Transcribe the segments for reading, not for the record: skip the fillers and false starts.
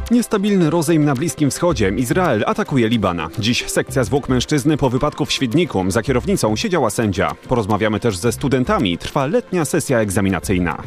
Niestabilny rozejm na Bliskim Wschodzie. Izrael atakuje Liban. Dziś sekcja zwłok mężczyzny po wypadku w Świdniku. Za kierownicą siedziała sędzia. Porozmawiamy też ze studentami. Trwa letnia sesja egzaminacyjna.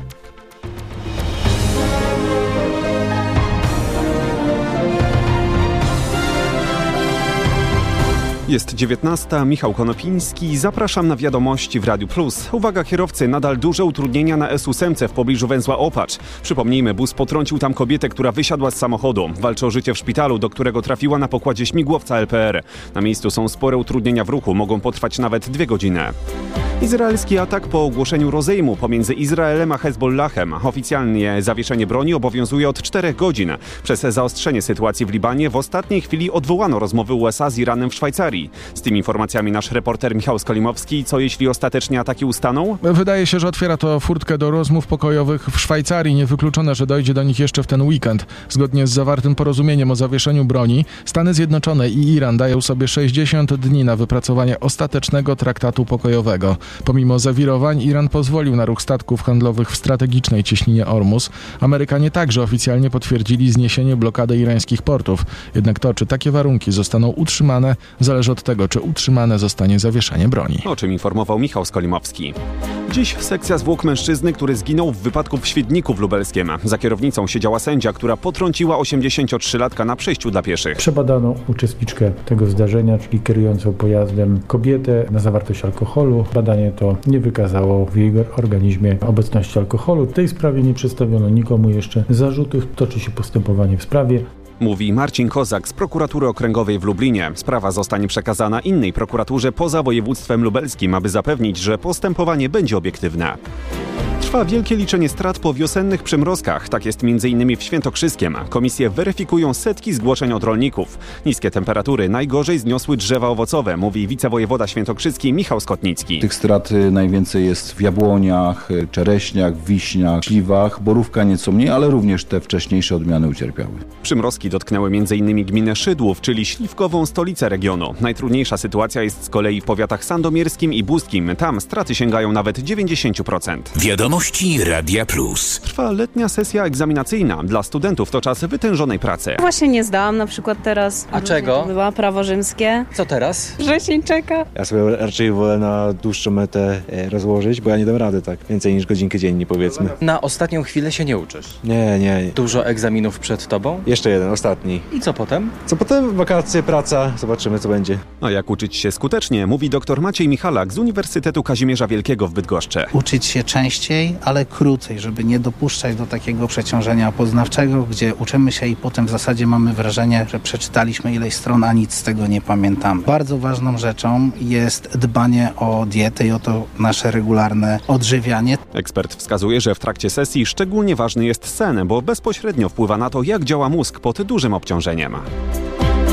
Jest 19. Michał Konopiński. Zapraszam na wiadomości w Radiu Plus. Uwaga kierowcy, nadal duże utrudnienia na S8 w pobliżu węzła Opacz. Przypomnijmy, bus potrącił tam kobietę, która wysiadła z samochodu. Walczy o życie w szpitalu, do którego trafiła na pokładzie śmigłowca LPR. Na miejscu są spore utrudnienia w ruchu, mogą potrwać nawet 2 godziny. Izraelski atak po ogłoszeniu rozejmu pomiędzy Izraelem a Hezbollahem. Oficjalnie zawieszenie broni obowiązuje od 4 godzin. Przez zaostrzenie sytuacji w Libanie w ostatniej chwili odwołano rozmowy USA z Iranem w Szwajcarii. Z tymi informacjami nasz reporter Michał Skolimowski. Co jeśli ostatecznie ataki ustaną? Wydaje się, że otwiera to furtkę do rozmów pokojowych w Szwajcarii. Niewykluczone, że dojdzie do nich jeszcze w ten weekend. Zgodnie z zawartym porozumieniem o zawieszeniu broni, Stany Zjednoczone i Iran dają sobie 60 dni na wypracowanie ostatecznego traktatu pokojowego. Pomimo zawirowań Iran pozwolił na ruch statków handlowych w strategicznej cieśninie Ormus. Amerykanie także oficjalnie potwierdzili zniesienie blokady irańskich portów. Jednak to, czy takie warunki zostaną utrzymane, zależy od tego, czy utrzymane zostanie zawieszenie broni. O czym informował Michał Skolimowski. Dziś sekcja zwłok mężczyzny, który zginął w wypadku w Świdniku w Lubelskiem. Za kierownicą siedziała sędzia, która potrąciła 83-latka na przejściu dla pieszych. Przebadano uczestniczkę tego zdarzenia, czyli kierującą pojazdem kobietę na zawartość alkoholu. Badanie to nie wykazało w jej organizmie obecności alkoholu. W tej sprawie nie przedstawiono nikomu jeszcze zarzutów. Toczy się postępowanie w sprawie. Mówi Marcin Kozak z prokuratury okręgowej w Lublinie. Sprawa zostanie przekazana innej prokuraturze poza województwem lubelskim, aby zapewnić, że postępowanie będzie obiektywne. Trwa wielkie liczenie strat po wiosennych przymrozkach. Tak jest m.in. w Świętokrzyskiem. Komisje weryfikują setki zgłoszeń od rolników. Niskie temperatury najgorzej zniosły drzewa owocowe, mówi wicewojewoda świętokrzyski Michał Skotnicki. Tych strat najwięcej jest w jabłoniach, czereśniach, wiśniach, śliwach. Borówka nieco mniej, ale również te wcześniejsze odmiany ucierpiały. Przymrozki dotknęły m.in. gminę Szydłów, czyli śliwkową stolicę regionu. Najtrudniejsza sytuacja jest z kolei w powiatach sandomierskim i buskim. Tam straty sięgają nawet 90%. Wiadomości Radia Plus. Trwa letnia sesja egzaminacyjna. Dla studentów to czas wytężonej pracy. Właśnie nie zdałam na przykład teraz. A czego? Była prawo rzymskie. Co teraz? Wrzesień czeka. Ja sobie raczej wolę na dłuższą metę rozłożyć, bo ja nie dam rady tak. Więcej niż godzinkę dziennie, powiedzmy. Na ostatnią chwilę się nie uczysz? Nie. Dużo egzaminów przed tobą? Jeszcze jeden, ostatni. I co potem? Co potem? Wakacje, praca. Zobaczymy, co będzie. A jak uczyć się skutecznie, mówi dr Maciej Michalak z Uniwersytetu Kazimierza Wielkiego w Bydgoszczy. Uczyć się częściej, ale krócej, żeby nie dopuszczać do takiego przeciążenia poznawczego, gdzie uczymy się i potem w zasadzie mamy wrażenie, że przeczytaliśmy ileś stron, a nic z tego nie pamiętamy. Bardzo ważną rzeczą jest dbanie o dietę i o to nasze regularne odżywianie. Ekspert wskazuje, że w trakcie sesji szczególnie ważny jest sen, bo bezpośrednio wpływa na to, jak działa mózg pod dużym obciążeniem.